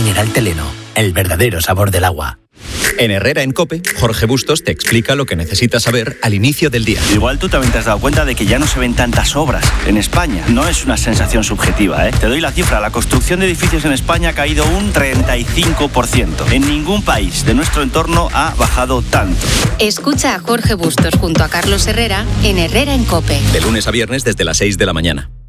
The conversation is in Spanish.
mineral Teleno, el verdadero sabor del agua. En Herrera en COPE, Jorge Bustos te explica lo que necesitas saber al inicio del día. Igual tú también te has dado cuenta de que ya no se ven tantas obras en España. No es una sensación subjetiva, ¿eh? Te doy la cifra. La construcción de edificios en España ha caído un 35%. En ningún país de nuestro entorno ha bajado tanto. Escucha a Jorge Bustos junto a Carlos Herrera en Herrera en COPE. De lunes a viernes desde las 6 de la mañana.